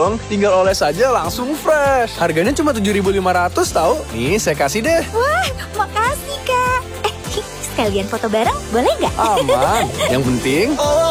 dong, tinggal oles aja langsung fresh. Harganya cuma 7.500 tahu. Nih, saya kasih deh. Wah, makasih Kak. Sekalian foto bareng, boleh nggak? Aman. Yang penting